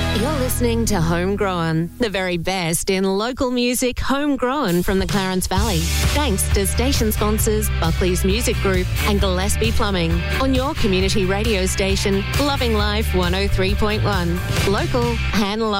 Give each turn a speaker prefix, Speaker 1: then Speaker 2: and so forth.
Speaker 1: You're listening to Homegrown, the very best in local music homegrown from the Clarence Valley. Thanks to station sponsors Buckley's Music Group and Gillespie Plumbing on your community radio station, Loving Life 103.1. Local and loving.